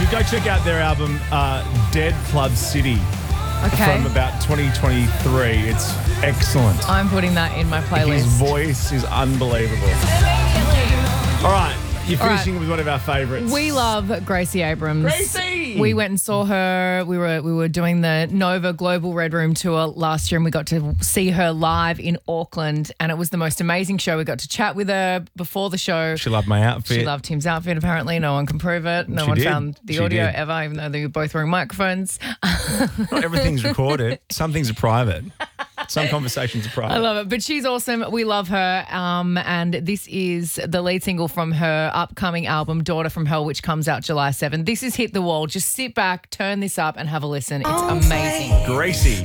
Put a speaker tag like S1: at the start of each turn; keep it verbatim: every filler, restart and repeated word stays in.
S1: should go check out their album, uh, Dead Club City,
S2: Okay.
S1: from about twenty twenty-three. It's excellent.
S2: I'm putting that in my playlist.
S1: His voice is unbelievable. All right, you're
S2: All right.
S1: finishing with one of our favourites.
S2: We love Gracie Abrams.
S1: Gracie!
S2: We went and saw her. We were we were doing the Nova Global Red Room tour last year, and we got to see her live in Auckland, and it was the most amazing show. We got to chat with her before the show.
S1: She loved my outfit.
S2: She loved Tim's outfit, apparently. No one can prove it. No
S1: She
S2: one
S1: did.
S2: found the
S1: She
S2: audio
S1: did.
S2: ever, even though they were both wearing microphones.
S1: Not everything's recorded. Some things are private. Some conversations are private.
S2: I love it. But she's awesome. We love her. Um, and this is the lead single from her upcoming album, Daughter from Hell, which comes out July seventh. This is Hit the Wall. Just sit back, turn this up, and have a listen. It's amazing.
S1: Gracie.